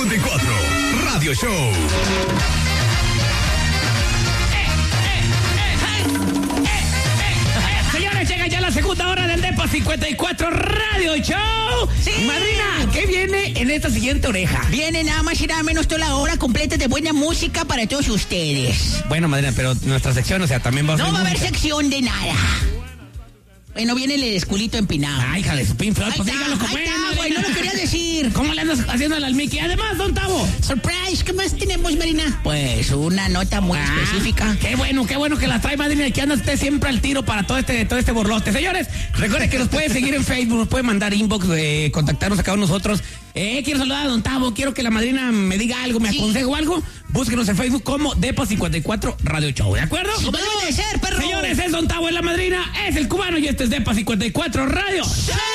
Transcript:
54 Radio Show. Señores, llega ya la segunda hora del Depa 54 Radio Show. Sí. Madrina, ¿qué viene en esta siguiente oreja? Viene nada más y nada menos toda la hora completa de buena música para todos ustedes. Bueno, madrina, pero nuestra sección, o sea, también va a ser No va a haber música. sección de nada. Bueno, viene el esculito empinado. Ay, hija de su Pink Floyd, Ahí pues está, dígalo como ahí es, está, madrina. güey, no lo quería decir. ¿Cómo le andas haciendo al Mickey? Además, don Tavo. Surprise, ¿qué más tenemos, Marina? Pues una nota muy específica. Qué bueno que la trae, madrina, y que anda usted siempre al tiro para todo este borlote. Señores, recuerden que nos puede seguir en Facebook, nos puede mandar inbox, contactarnos acá con nosotros. Quiero saludar a don Tavo, quiero que la madrina me diga algo, me aconseje algo. Búsquenos en Facebook como Depa 54 Radio Show, ¿de acuerdo? Como debe de ser, perro. Señores, es don Tavo, es la madrina, es el cubano y este es Depa 54 Radio Show.